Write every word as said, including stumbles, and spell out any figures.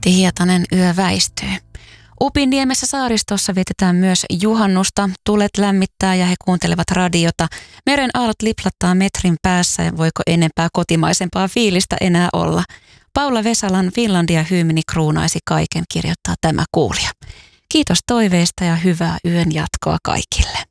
Hietanen yö väistyy. Upinniemessä saaristossa vietetään myös juhannusta. Tulet lämmittää ja he kuuntelevat radiota. Meren aallot liplattaa metrin päässä ja voiko enempää kotimaisempaa fiilistä enää olla. Paula Vesalan Finlandia-hymni kruunaisi kaiken, kirjoittaa tämä kuulija. Kiitos toiveista ja hyvää yön jatkoa kaikille.